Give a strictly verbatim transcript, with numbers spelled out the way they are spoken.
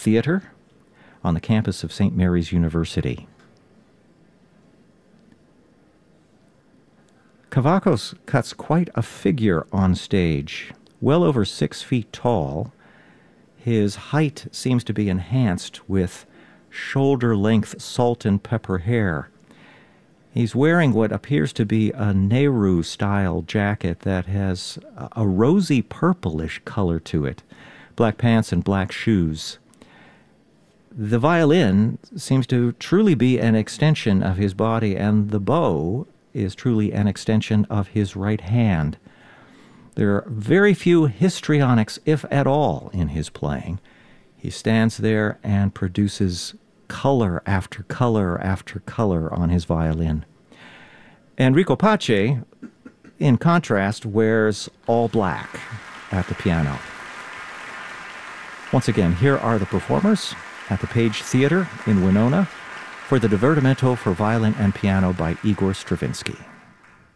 Theater on the campus of Saint Mary's University. Kavakos cuts quite a figure on stage, well over six feet tall. His height seems to be enhanced with shoulder-length salt and pepper hair. He's wearing what appears to be a Nehru-style jacket that has a rosy purplish color to it, black pants and black shoes. The violin seems to truly be an extension of his body, and the bow is truly an extension of his right hand. There are very few histrionics, if at all, in his playing. He stands there and produces color after color after color on his violin. Enrico Pace, in contrast, wears all black at the piano. Once again, here are the performers at the Page Theater in Winona for the Divertimento for Violin and Piano by Igor Stravinsky.